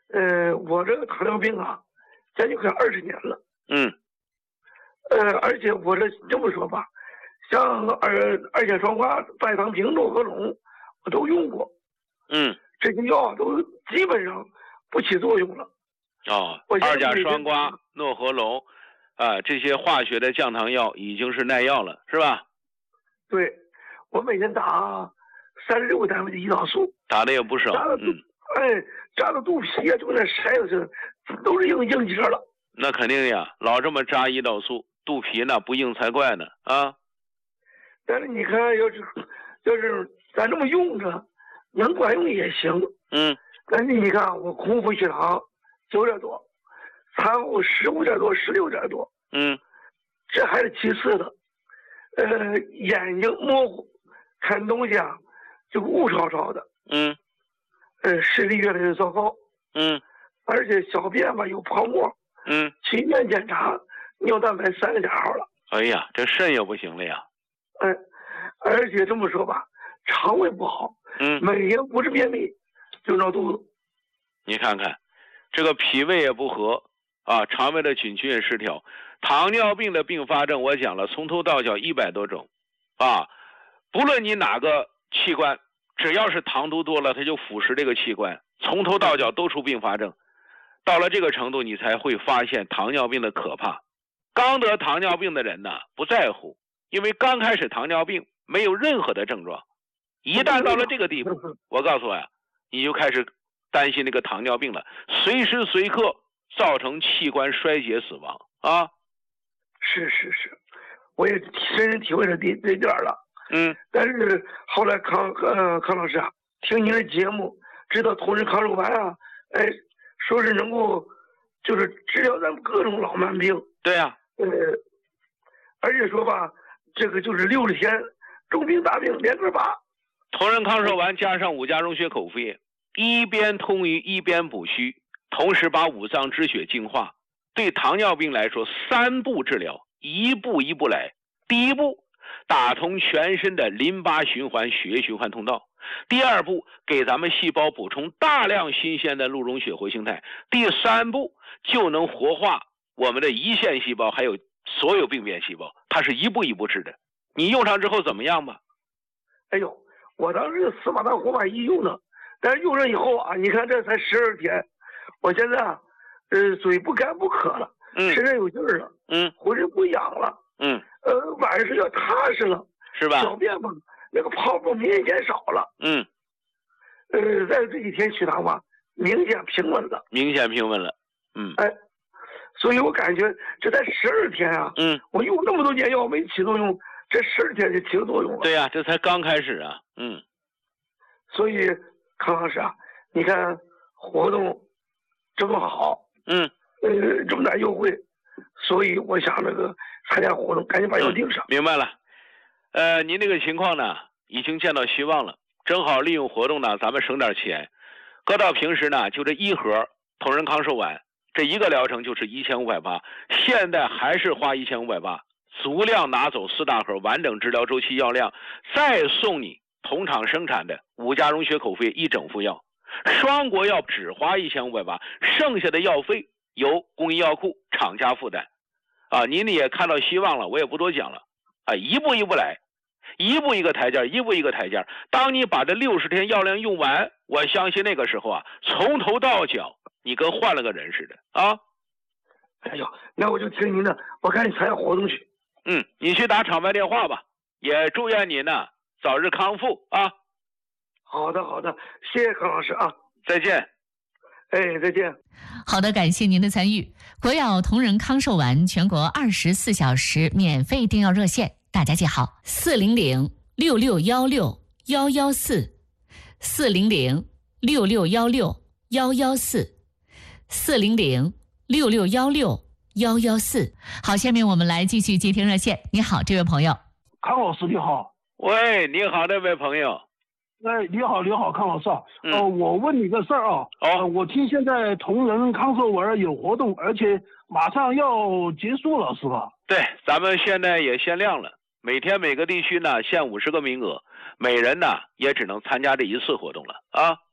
我这个糖尿病啊，将近快20年了。而且我这么说吧，像二甲双胍、代糖平、诺和龙，我都用过。这些药都基本上不起作用了。 二甲双胍、诺和龙，这些化学的降糖药已经是耐药了，是吧？ 对，我每天打36个单位的胰岛素， 打的也不少。 扎的肚皮啊，就跟那筛子似的，都是硬结了。 那肯定呀，老这么扎胰岛素，肚皮呢不硬才怪呢啊！ 但是你看，要是咱这么用着，能管用也行。但是你看，我空腹血糖9点多，餐后15点多、16点多。这还是其次的。眼睛模糊，看东西啊就雾吵吵的。视力越来越糟糕。而且小便吧有泡沫。去医院检查，尿蛋白3个号了。 哎呀，这肾也不行了呀。 而且这么说吧，肠胃不好。每天不是便秘就闹肚子。 你看看，这个脾胃也不和啊，肠胃的菌群也失调。糖尿病的并发症我讲了，从头到脚100多种啊，不论你哪个器官，只要是糖度多了，它就腐蚀这个器官，从头到脚都出并发症。到了这个程度，你才会发现糖尿病的可怕。刚得糖尿病的人呢，不在乎，因为刚开始糖尿病没有任何的症状，一旦到了这个地步，我告诉我呀，你就开始担心那个糖尿病了，随时随刻造成器官衰竭死亡啊！ 是，我也深深体会了这点了。但是后来康老师啊，听您的节目，知道同仁康寿丸啊，说是能够就是治疗咱们各种老慢病。 对呀。 而且说吧，这个就是60天重病大病连个拔。 同仁康寿丸加上5价溶血口服液，一边通于一边补虚，同时把五脏之血净化。对糖尿病来说，3步治疗，一步一步来。第一步，打通全身的淋巴循环、血液循环通道。第2步，给咱们细胞补充大量新鲜的鹿溶血活性肽。第3步，就能活化我们的胰腺细胞，还有所有病变细胞。它是一步一步治的。你用上之后怎么样吧？ 哎呦，我当时死马当活马医用的，但是用上以后啊，你看这才12天，我现在啊，嘴不干不渴了，身上有劲儿了，浑身不痒了，晚上睡觉踏实了， 是吧？ 小便吧，那个泡沫明显减少了，在这几天血糖吧，明显平稳了，所以我感觉这才12天啊，我用那么多年药没起作用，这12天就起作用了。 对呀，这才刚开始啊， 所以康老师啊，你看活动这么好，这么大优惠，所以我想那个参加活动，赶紧把药订上。 明白了。您这个情况呢，已经见到希望了，正好利用活动呢，咱们省点钱。搁到平时呢，就这1盒同仁康寿丸，这一个疗程就是1580，现在还是花1580，足量拿走4大盒完整治疗周期药量，再送你同厂生产的5价溶血口服液1整副药，双国药只花1580，剩下的药费由公益药库厂家负担。您也看到希望了，我也不多讲了一步一步来，一步一个台阶，一步一个台阶。当你把这60天药量用完，我相信那个时候啊，从头到脚你跟换了个人似的啊！ 哎呦，那我就听您的，我赶紧参加活动去。 你去打场外电话吧，也祝愿你呢早日康复啊！ 好的，谢谢康老师啊， 再见。 再见。 好的，感谢您的参与。国药同仁康寿丸全国24小时免费订药热线，大家记好，400-6616-114，400-6616-114。好，下面我们来继续接听热线。你好，这位朋友。 康老师你好。 喂，你好，那位朋友。 你好，康老师啊。我问你个事儿啊。我听现在同仁康寿丸有活动，而且马上要结束了，是吧？ 对，咱们现在也限量了，每天每个地区呢限50个名额，每人呢也只能参加这一次活动了啊。